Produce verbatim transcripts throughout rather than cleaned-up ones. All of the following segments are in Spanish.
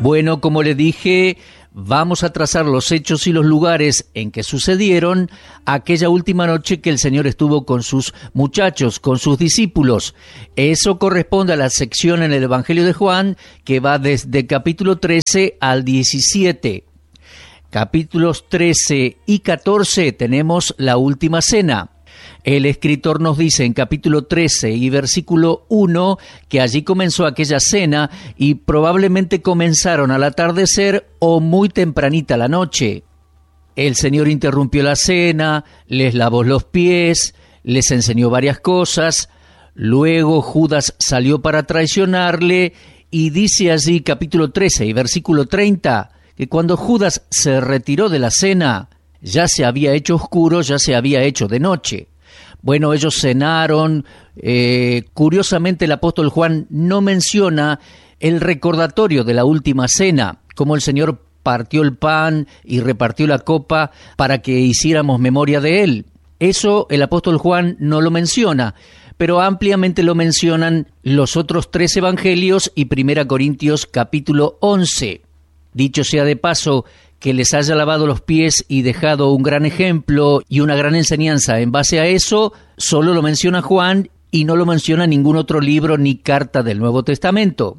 Bueno, como le dije, vamos a trazar los hechos y los lugares en que sucedieron aquella última noche que el Señor estuvo con sus muchachos, con sus discípulos. Eso corresponde a la sección en el Evangelio de Juan que va desde capítulo trece al diecisiete. Capítulos trece y catorce tenemos la última cena. El escritor nos dice en capítulo trece y versículo uno que allí comenzó aquella cena y probablemente comenzaron al atardecer o muy tempranita la noche. El Señor interrumpió la cena, les lavó los pies, les enseñó varias cosas, luego Judas salió para traicionarle y dice allí capítulo trece y versículo treinta que cuando Judas se retiró de la cena ya se había hecho oscuro, ya se había hecho de noche. Bueno, ellos cenaron. Eh, curiosamente el apóstol Juan no menciona el recordatorio de la última cena, cómo el Señor partió el pan y repartió la copa para que hiciéramos memoria de él. Eso el apóstol Juan no lo menciona, pero ampliamente lo mencionan los otros tres evangelios y Primera Corintios capítulo once. Dicho sea de paso, que les haya lavado los pies y dejado un gran ejemplo y una gran enseñanza en base a eso, solo lo menciona Juan y no lo menciona ningún otro libro ni carta del Nuevo Testamento.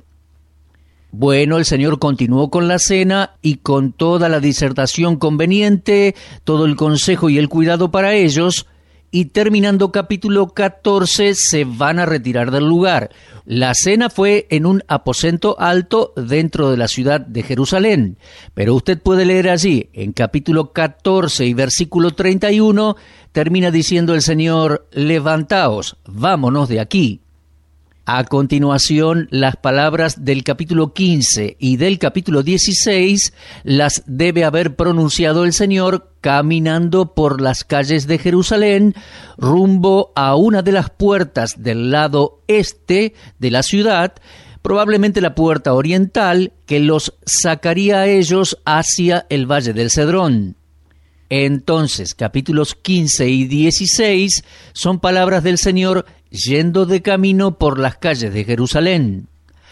Bueno, el Señor continuó con la cena y con toda la disertación conveniente, todo el consejo y el cuidado para ellos, y terminando capítulo catorce se van a retirar del lugar. La cena fue en un aposento alto dentro de la ciudad de Jerusalén, pero usted puede leer allí, en capítulo catorce y versículo treinta y uno, termina diciendo el Señor: levantaos, vámonos de aquí. A continuación, las palabras del capítulo quince y del capítulo dieciséis las debe haber pronunciado el Señor caminando por las calles de Jerusalén rumbo a una de las puertas del lado este de la ciudad, probablemente la puerta oriental que los sacaría a ellos hacia el Valle del Cedrón. Entonces, capítulos quince y dieciséis son palabras del Señor yendo de camino por las calles de Jerusalén.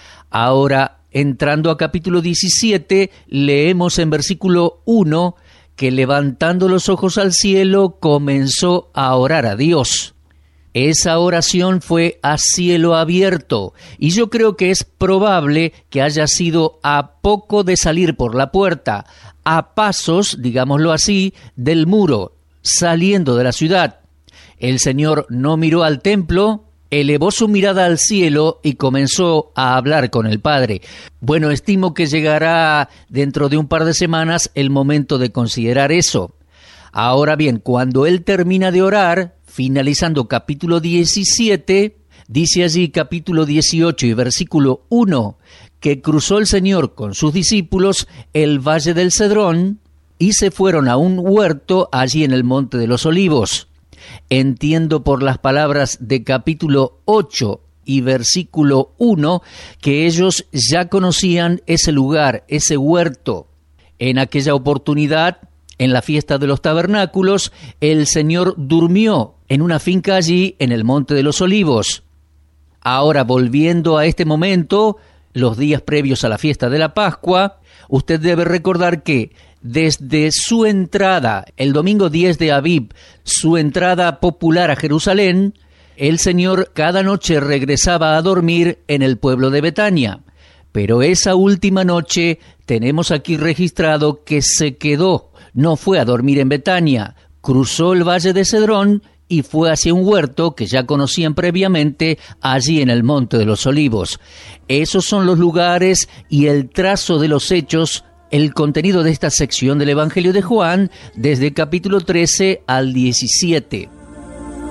Ahora, entrando a capítulo diecisiete, leemos en versículo uno que levantando los ojos al cielo comenzó a orar a Dios. Esa oración fue a cielo abierto, y yo creo que es probable que haya sido a poco de salir por la puerta, a pasos, digámoslo así, del muro, saliendo de la ciudad. El Señor no miró al templo, elevó su mirada al cielo y comenzó a hablar con el Padre. Bueno, estimo que llegará dentro de un par de semanas el momento de considerar eso. Ahora bien, cuando Él termina de orar, finalizando capítulo diecisiete, dice allí capítulo dieciocho y versículo uno, que cruzó el Señor con sus discípulos el Valle del Cedrón y se fueron a un huerto allí en el Monte de los Olivos. Entiendo por las palabras de capítulo ocho y versículo uno que ellos ya conocían ese lugar, ese huerto. En aquella oportunidad, en la fiesta de los tabernáculos, el Señor durmió en una finca allí en el Monte de los Olivos. Ahora, volviendo a este momento, los días previos a la fiesta de la Pascua, usted debe recordar que desde su entrada, el domingo diez de Abib, su entrada popular a Jerusalén, el Señor cada noche regresaba a dormir en el pueblo de Betania. Pero esa última noche tenemos aquí registrado que se quedó, no fue a dormir en Betania, cruzó el Valle de Cedrón y fue hacia un huerto que ya conocían previamente allí en el Monte de los Olivos. Esos son los lugares y el trazo de los hechos, el contenido de esta sección del Evangelio de Juan, desde el capítulo trece al diecisiete.